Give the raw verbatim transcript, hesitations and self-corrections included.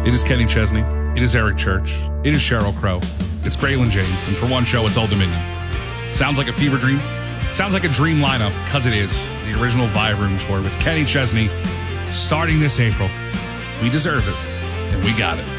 It is Kenny Chesney. It is Eric Church. It is Sheryl Crow. It's Braylon James. And for one show, it's Old Dominion. Sounds like a fever dream. Sounds like a dream lineup, because it is. The original Vibe Room Tour with Kenny Chesney starting this April. We deserve it, and we got it.